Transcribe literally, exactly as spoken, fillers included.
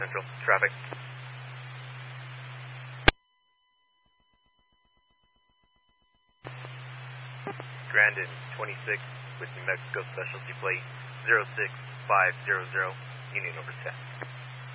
Central, traffic. Grandin, twenty-six, with New Mexico Specialty Plate zero six five zero zero, Union over ten.